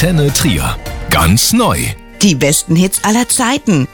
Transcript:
Antenne Trier. Ganz neu. Die besten Hits aller Zeiten.